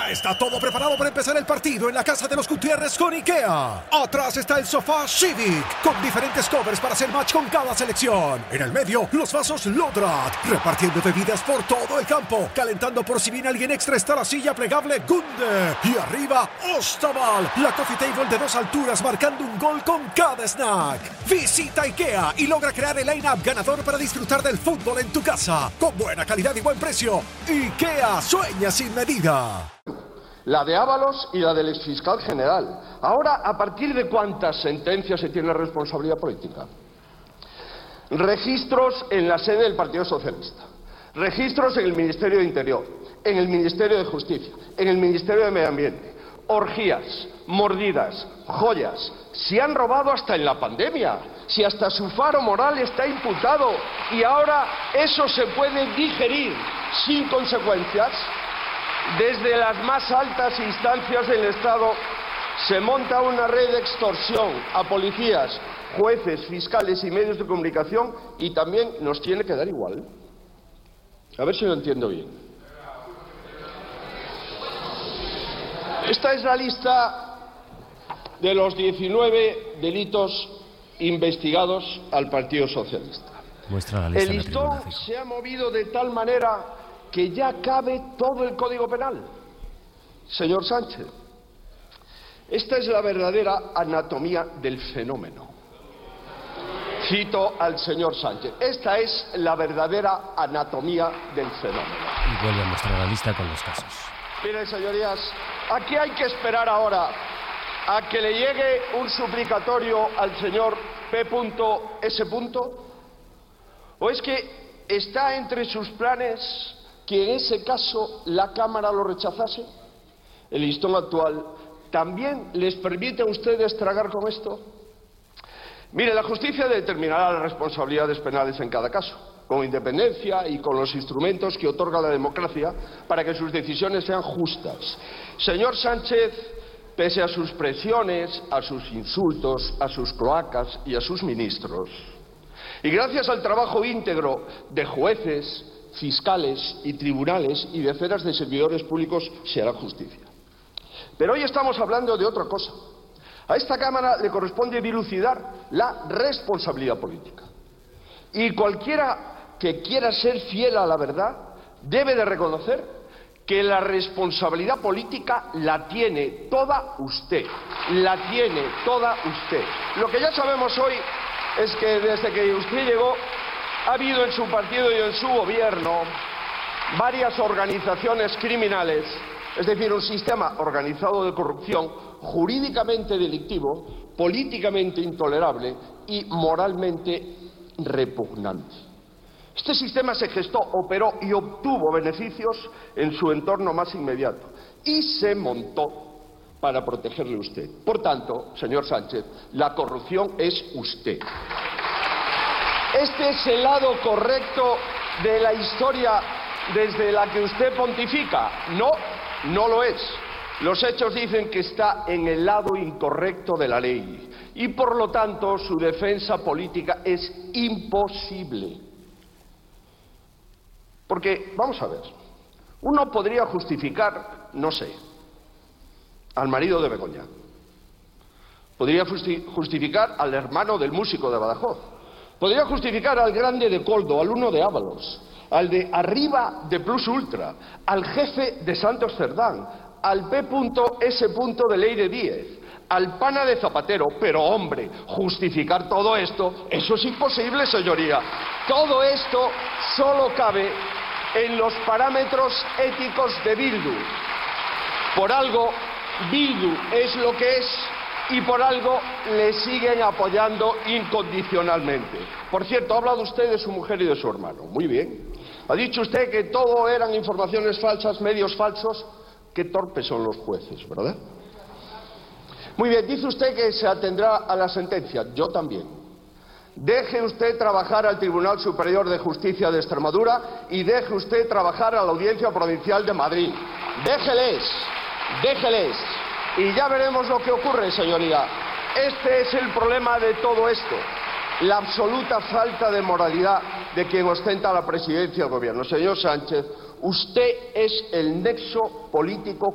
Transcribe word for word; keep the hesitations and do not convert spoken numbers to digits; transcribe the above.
Ya está todo preparado para empezar el partido en la casa de los Gutiérrez con IKEA. Atrás está el sofá Civic, con diferentes covers para hacer match con cada selección. En el medio, los vasos Lodrat, repartiendo bebidas por todo el campo. Calentando por si viene alguien extra está la silla plegable Gunde. Y arriba, Ostaval, la coffee table de dos alturas marcando un gol con cada snack. Visita IKEA y logra crear el line-up ganador para disfrutar del fútbol en tu casa. Con buena calidad y buen precio. IKEA sueña sin medida. La de Ábalos y la del exfiscal general. Ahora, ¿a partir de cuántas sentencias se tiene responsabilidad política? Registros en la sede del Partido Socialista, registros en el Ministerio de Interior, en el Ministerio de Justicia, en el Ministerio de Medio Ambiente, orgías, mordidas, joyas. Se han robado hasta en la pandemia, si hasta su faro moral está imputado y ahora eso se puede digerir sin consecuencias. Desde las más altas instancias del Estado se monta una red de extorsión a policías, jueces, fiscales y medios de comunicación y también nos tiene que dar igual. A ver si lo entiendo bien. Esta es la lista de los diecinueve delitos investigados al Partido Socialista. Muestra la lista. El listón se ha movido de tal manera que ya cabe todo el Código Penal. Señor Sánchez, esta es la verdadera anatomía del fenómeno. Cito al señor Sánchez. Esta es la verdadera anatomía del fenómeno. Y vuelve a mostrar la lista con los casos. Miren, señorías, aquí hay que esperar ahora a que le llegue un suplicatorio al señor P S. ¿O es que está entre sus planes que en ese caso la Cámara lo rechazase? El listón actual también les permite a ustedes tragar con esto. Mire, la justicia determinará las responsabilidades penales en cada caso, con independencia y con los instrumentos que otorga la democracia para que sus decisiones sean justas. Señor Sánchez, pese a sus presiones, a sus insultos, a sus cloacas y a sus ministros, y gracias al trabajo íntegro de jueces, fiscales y tribunales y decenas de servidores públicos, se hará justicia. Pero hoy estamos hablando de otra cosa. A esta Cámara le corresponde dilucidar la responsabilidad política. Y cualquiera que quiera ser fiel a la verdad debe de reconocer que la responsabilidad política la tiene toda usted. La tiene toda usted. Lo que ya sabemos hoy es que desde que usted llegó ha habido en su partido y en su gobierno varias organizaciones criminales, es decir, un sistema organizado de corrupción jurídicamente delictivo, políticamente intolerable y moralmente repugnante. Este sistema se gestó, operó y obtuvo beneficios en su entorno más inmediato y se montó para protegerle a usted. Por tanto, señor Sánchez, la corrupción es usted. ¿Este es el lado correcto de la historia desde la que usted pontifica? No, no lo es. Los hechos dicen que está en el lado incorrecto de la ley y por lo tanto su defensa política es imposible. Porque, vamos a ver, uno podría justificar, no sé, al marido de Begoña, podría justificar al hermano del músico de Badajoz, podría justificar al grande de Coldo, al uno de Ábalos, al de arriba de Plus Ultra, al jefe de Santos Cerdán, al P S de Leire Díez, al pana de Zapatero. Pero, hombre, justificar todo esto, eso es imposible, señoría. Todo esto solo cabe en los parámetros éticos de Bildu. Por algo, Bildu es lo que es y por algo le siguen apoyando incondicionalmente. Por cierto, ha hablado usted de su mujer y de su hermano. Muy bien. Ha dicho usted que todo eran informaciones falsas, medios falsos. Qué torpes son los jueces, ¿verdad? Muy bien, dice usted que se atendrá a la sentencia. Yo también. Deje usted trabajar al Tribunal Superior de Justicia de Extremadura y deje usted trabajar a la Audiencia Provincial de Madrid. Déjeles, déjeles. Y ya veremos lo que ocurre, señoría. Este es el problema de todo esto. La absoluta falta de moralidad de quien ostenta la presidencia del gobierno. Señor Sánchez, usted es el nexo político